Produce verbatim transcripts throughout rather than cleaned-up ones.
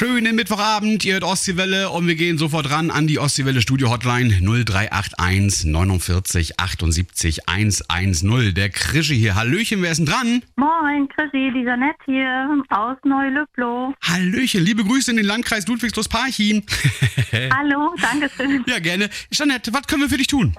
schönen Mittwochabend. Ihr hört Ostseewelle und wir gehen sofort ran an die Ostseewelle Studio Hotline null drei acht eins neunundvierzig achtundsiebzig hundertzehn. Der Krischi hier. Hallöchen, wer ist denn dran? Moin, Krischi, die Jeanette hier aus Neu-Lüblow. Hallöchen, liebe Grüße in den Landkreis Ludwigslust-Parchim. Hallo, danke schön. Ja, gerne. Jeanette, was können wir für dich tun?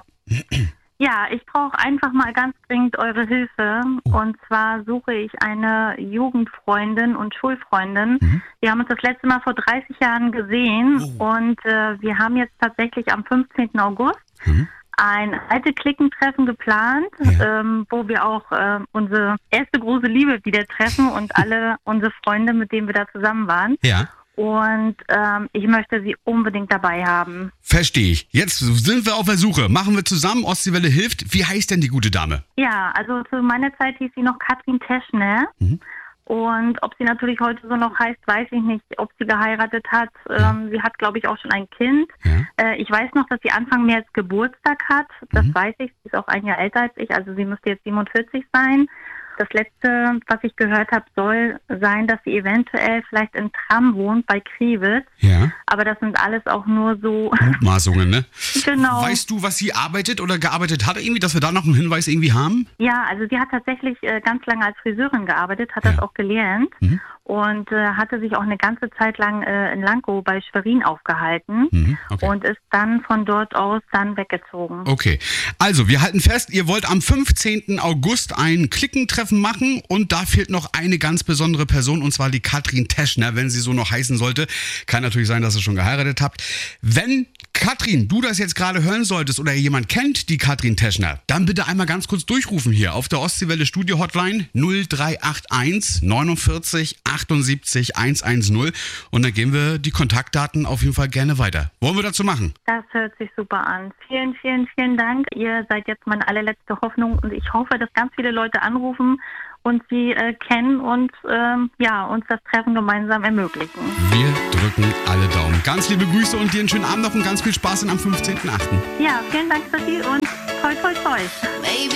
Ja, ich brauche einfach mal ganz dringend eure Hilfe. Oh. Und zwar suche ich eine Jugendfreundin und Schulfreundin. Mhm. Wir haben uns das letzte Mal vor dreißig Jahren gesehen. Oh. Und äh, wir haben jetzt tatsächlich am fünfzehnten August Mhm. ein alte Klickentreffen geplant, Ja. ähm, wo wir auch äh, unsere erste große Liebe wieder treffen und alle unsere Freunde, mit denen wir da zusammen waren. Ja. Und ähm, ich möchte sie unbedingt dabei haben. Verstehe ich. Jetzt sind wir auf der Suche. Machen wir zusammen. Ostseewelle hilft. Wie heißt denn die gute Dame? Ja, also zu meiner Zeit hieß sie noch Katrin Teschner. Mhm. Und ob sie natürlich heute so noch heißt, weiß ich nicht. Ob sie geheiratet hat. Ähm, sie hat, glaube ich, auch schon ein Kind. Ja. Äh, ich weiß noch, dass sie Anfang März Geburtstag hat. Das Mhm. weiß ich. Sie ist auch ein Jahr älter als ich. Also sie müsste jetzt siebenundvierzig sein. Das Letzte, was ich gehört habe, soll sein, dass sie eventuell vielleicht in Tram wohnt bei Kriwitz. Ja. Aber das sind alles auch nur so... Mutmaßungen, ne? Genau. Weißt du, was sie arbeitet oder gearbeitet hat irgendwie, dass wir da noch einen Hinweis irgendwie haben? Ja, also sie hat tatsächlich äh, ganz lange als Friseurin gearbeitet, hat Ja. das auch gelernt Mhm. und äh, hatte sich auch eine ganze Zeit lang äh, in Lankow bei Schwerin aufgehalten Mhm. Okay. und ist dann von dort aus dann weggezogen. Okay, also wir halten fest, ihr wollt am fünfzehnten August ein Klickentreffen machen und da fehlt noch eine ganz besondere Person und zwar die Katrin Teschner, wenn sie so noch heißen sollte. Kann natürlich sein, dass ihr schon geheiratet habt. Wenn Katrin, du das jetzt gerade hören solltest oder jemand kennt die Katrin Teschner, dann bitte einmal ganz kurz durchrufen hier auf der Ostseewelle Studio Hotline null drei acht eins neunundvierzig achtundsiebzig hundertzehn und dann geben wir die Kontaktdaten auf jeden Fall gerne weiter. Wollen wir dazu machen? Das hört sich super an. Vielen, vielen, vielen Dank. Ihr seid jetzt meine allerletzte Hoffnung und ich hoffe, dass ganz viele Leute anrufen und sie äh, kennen und ähm, ja, uns das Treffen gemeinsam ermöglichen. Wir drücken alle Daumen. Ganz liebe Grüße und dir einen schönen Abend noch und ganz viel Spaß dann am fünfzehnten achten Ja, vielen Dank, Chrissy, und toi, toi, toi.